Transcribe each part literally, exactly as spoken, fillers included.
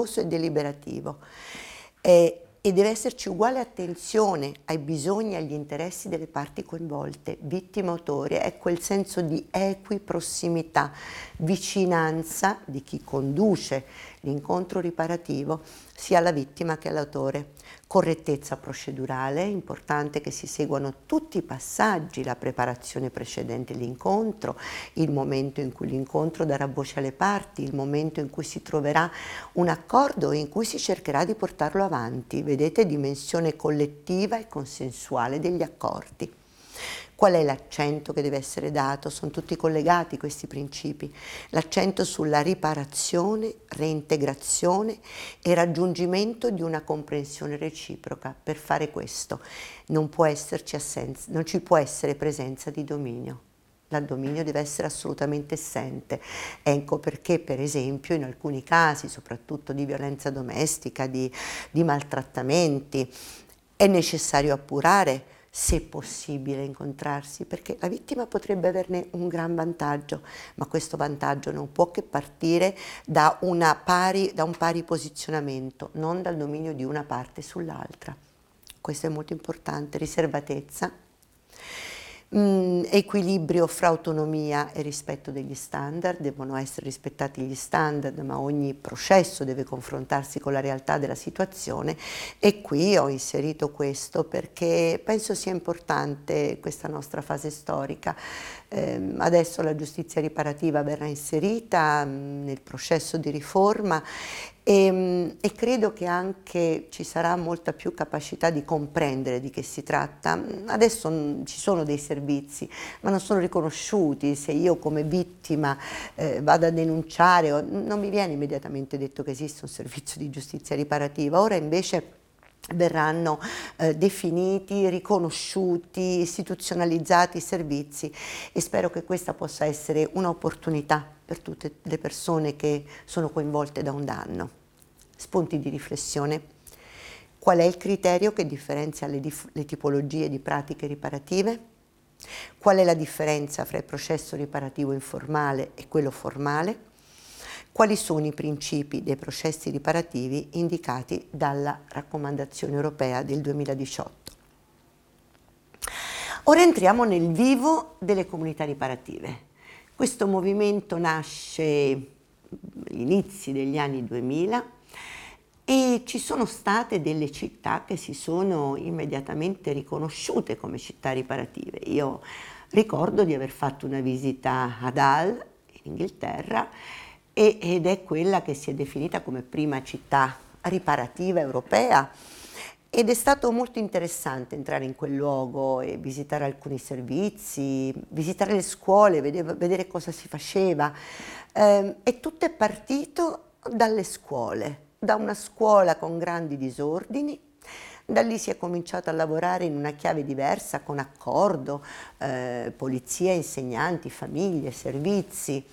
rispettoso e deliberativo. Eh, e deve esserci uguale attenzione ai bisogni e agli interessi delle parti coinvolte, vittime e autori, è quel senso di equiprossimità, vicinanza di chi conduce l'incontro riparativo sia alla vittima che all'autore. Correttezza procedurale, è importante che si seguano tutti i passaggi, la preparazione precedente l'incontro, il momento in cui l'incontro darà voce alle parti, il momento in cui si troverà un accordo e in cui si cercherà di portarlo avanti. Vedete, dimensione collettiva e consensuale degli accordi. Qual è l'accento che deve essere dato? Sono tutti collegati questi principi. L'accento sulla riparazione, reintegrazione e raggiungimento di una comprensione reciproca. Per fare questo non può esserci assenza, non ci può essere presenza di dominio. Il dominio deve essere assolutamente assente. Ecco perché, per esempio, in alcuni casi, soprattutto di violenza domestica, di, di maltrattamenti, è necessario appurare se possibile incontrarsi, perché la vittima potrebbe averne un gran vantaggio, ma questo vantaggio non può che partire da, una pari, da un pari posizionamento, non dal dominio di una parte sull'altra. Questo è molto importante. Riservatezza, mh, equilibrio fra autonomia e rispetto degli standard, devono essere rispettati gli standard, ma ogni processo deve confrontarsi con la realtà della situazione, e qui ho inserito questo perché penso sia importante questa nostra fase storica. Eh, adesso la giustizia riparativa verrà inserita mh, nel processo di riforma e, e credo che anche ci sarà molta più capacità di comprendere di che si tratta. Adesso mh, ci sono dei servizi, ma non sono riconosciuti. Se io come vittima eh, vado a denunciare, non mi viene immediatamente detto che esiste un servizio di giustizia riparativa. Ora invece verranno eh, definiti, riconosciuti, istituzionalizzati i servizi, e spero che questa possa essere un'opportunità per tutte le persone che sono coinvolte da un danno. Spunti di riflessione. Qual è il criterio che differenzia le, le tipologie di pratiche riparative? Qual è la differenza fra il processo riparativo informale e quello formale? Quali sono i principi dei processi riparativi indicati dalla raccomandazione europea del duemiladiciotto? Ora entriamo nel vivo delle comunità riparative. Questo movimento nasce agli inizi degli anni duemila e ci sono state delle città che si sono immediatamente riconosciute come città riparative. Io ricordo di aver fatto una visita ad Hull, in Inghilterra, ed è quella che si è definita come prima città riparativa europea, ed è stato molto interessante entrare in quel luogo e visitare alcuni servizi, visitare le scuole, vedere, vedere cosa si faceva, eh, e tutto è partito dalle scuole, da una scuola con grandi disordini. Da lì si è cominciato a lavorare in una chiave diversa, con accordo, eh, polizia, insegnanti, famiglie, servizi.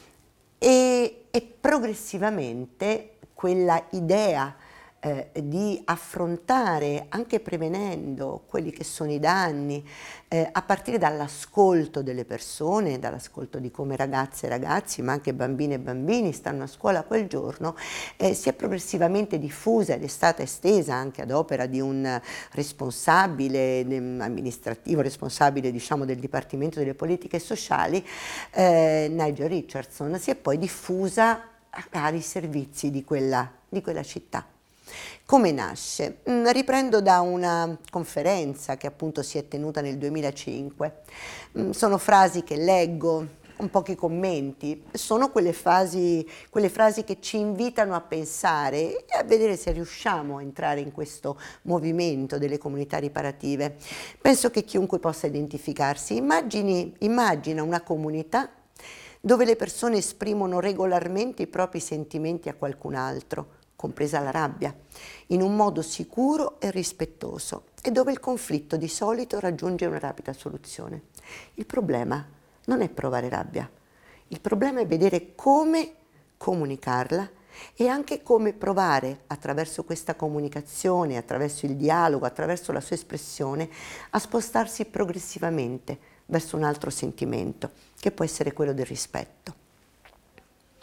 E, e progressivamente quella idea eh, di affrontare, anche prevenendo quelli che sono i danni, eh, a partire dall'ascolto delle persone, dall'ascolto di come ragazze e ragazzi, ma anche bambine e bambini stanno a scuola quel giorno, eh, si è progressivamente diffusa ed è stata estesa anche ad opera di un responsabile amministrativo, responsabile diciamo del Dipartimento delle Politiche Sociali, eh, Nigel Richardson. Si è poi diffusa a vari servizi di quella, di quella città. Come nasce? Riprendo da una conferenza che appunto si è tenuta nel duemilacinque. Sono frasi che leggo, con pochi commenti, sono quelle frasi, quelle frasi che ci invitano a pensare e a vedere se riusciamo a entrare in questo movimento delle comunità riparative. Penso che chiunque possa identificarsi. Immagini, immagina una comunità dove le persone esprimono regolarmente i propri sentimenti a qualcun altro, compresa la rabbia, in un modo sicuro e rispettoso, e dove il conflitto di solito raggiunge una rapida soluzione. Il problema non è provare rabbia, il problema è vedere come comunicarla e anche come provare, attraverso questa comunicazione, attraverso il dialogo, attraverso la sua espressione, a spostarsi progressivamente verso un altro sentimento, che può essere quello del rispetto.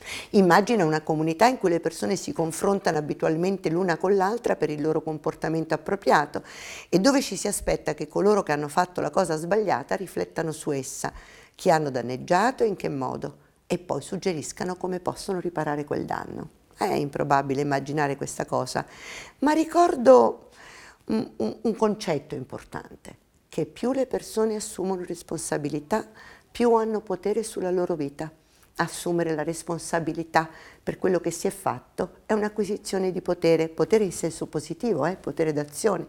Immagina una comunità in cui le persone si confrontano abitualmente l'una con l'altra per il loro comportamento appropriato e dove ci si aspetta che coloro che hanno fatto la cosa sbagliata riflettano su essa, chi hanno danneggiato e in che modo, e poi suggeriscano come possono riparare quel danno. È improbabile immaginare questa cosa, ma ricordo un, un, un concetto importante, che più le persone assumono responsabilità, più hanno potere sulla loro vita. Assumere la responsabilità per quello che si è fatto è un'acquisizione di potere, potere in senso positivo, eh? Potere d'azione.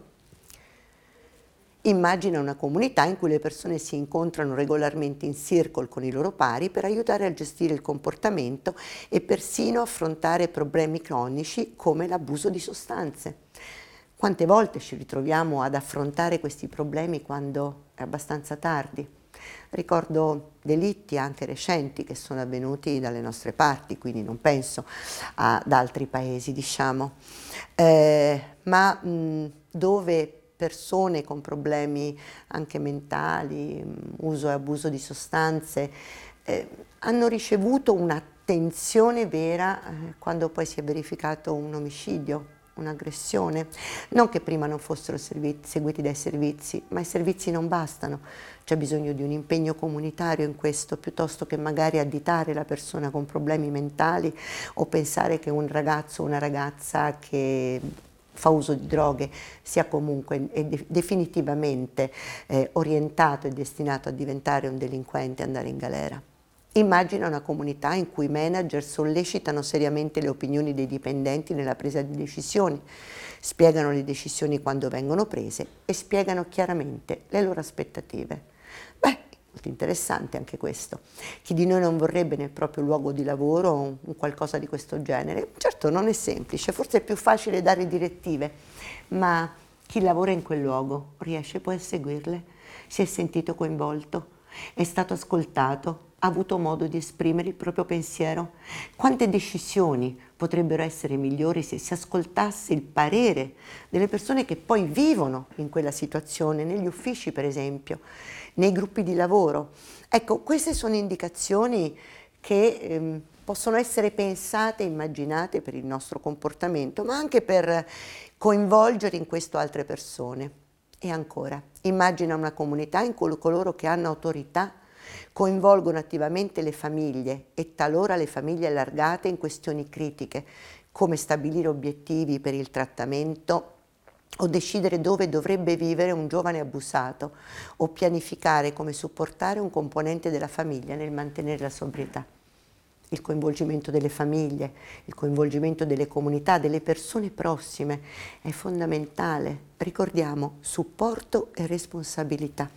Immagina una comunità in cui le persone si incontrano regolarmente in circle con i loro pari per aiutare a gestire il comportamento e persino affrontare problemi cronici come l'abuso di sostanze. Quante volte ci ritroviamo ad affrontare questi problemi quando è abbastanza tardi? Ricordo delitti anche recenti che sono avvenuti dalle nostre parti, quindi non penso ad altri paesi, diciamo, eh, ma mh, dove persone con problemi anche mentali, uso e abuso di sostanze, eh, hanno ricevuto un'attenzione vera eh, quando poi si è verificato un omicidio, un'aggressione. Non che prima non fossero servizi, seguiti dai servizi, ma i servizi non bastano. C'è bisogno di un impegno comunitario in questo, piuttosto che magari additare la persona con problemi mentali o pensare che un ragazzo o una ragazza che fa uso di droghe sia comunque e de- definitivamente eh, orientato e destinato a diventare un delinquente e andare in galera. Immagina una comunità in cui i manager sollecitano seriamente le opinioni dei dipendenti nella presa di decisioni, spiegano le decisioni quando vengono prese e spiegano chiaramente le loro aspettative. Beh, molto interessante anche questo. Chi di noi non vorrebbe nel proprio luogo di lavoro un, un qualcosa di questo genere? Certo, non è semplice, forse è più facile dare direttive, ma chi lavora in quel luogo riesce poi a seguirle? Si è sentito coinvolto? È stato ascoltato? Ha avuto modo di esprimere il proprio pensiero? Quante decisioni potrebbero essere migliori se si ascoltasse il parere delle persone che poi vivono in quella situazione, negli uffici per esempio, nei gruppi di lavoro? Ecco, queste sono indicazioni che ehm, possono essere pensate e immaginate per il nostro comportamento, ma anche per coinvolgere in questo altre persone. E ancora, immagina una comunità in cui coloro che hanno autorità coinvolgono attivamente le famiglie e talora le famiglie allargate in questioni critiche, come stabilire obiettivi per il trattamento o decidere dove dovrebbe vivere un giovane abusato o pianificare come supportare un componente della famiglia nel mantenere la sobrietà. Il coinvolgimento delle famiglie, il coinvolgimento delle comunità, delle persone prossime è fondamentale. Ricordiamo supporto e responsabilità.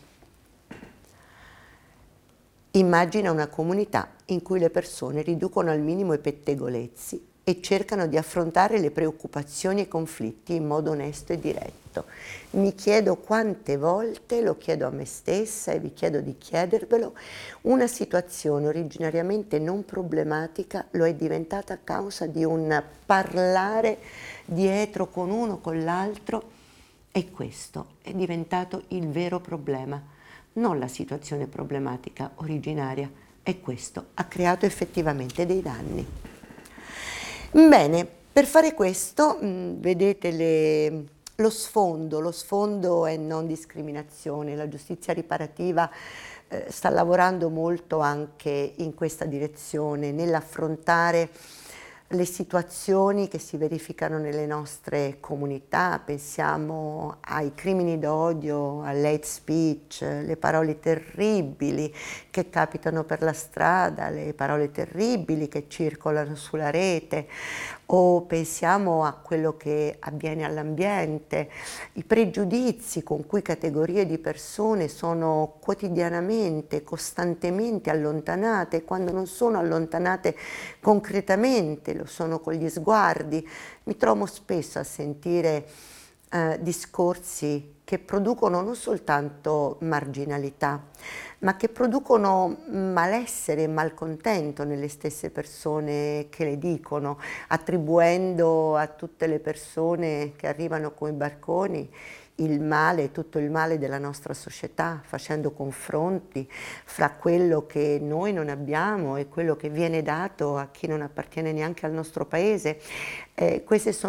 Immagina una comunità in cui le persone riducono al minimo i pettegolezzi e cercano di affrontare le preoccupazioni e i conflitti in modo onesto e diretto. Mi chiedo quante volte, lo chiedo a me stessa e vi chiedo di chiedervelo, una situazione originariamente non problematica lo è diventata a causa di un parlare dietro con uno con l'altro e questo è diventato il vero problema, non la situazione problematica originaria, e questo ha creato effettivamente dei danni. Bene, per fare questo, mh, vedete le, lo sfondo, lo sfondo è non discriminazione, la giustizia riparativa eh, sta lavorando molto anche in questa direzione, nell'affrontare le situazioni che si verificano nelle nostre comunità. Pensiamo ai crimini d'odio, all'hate speech, le parole terribili che capitano per la strada, le parole terribili che circolano sulla rete, o pensiamo a quello che avviene all'ambiente, i pregiudizi con cui categorie di persone sono quotidianamente, costantemente allontanate, quando non sono allontanate concretamente, lo sono con gli sguardi. Mi trovo spesso a sentire eh, discorsi che producono non soltanto marginalità, ma che producono malessere e malcontento nelle stesse persone che le dicono, attribuendo a tutte le persone che arrivano con i barconi il male, tutto il male della nostra società, facendo confronti fra quello che noi non abbiamo e quello che viene dato a chi non appartiene neanche al nostro paese. Eh, queste sono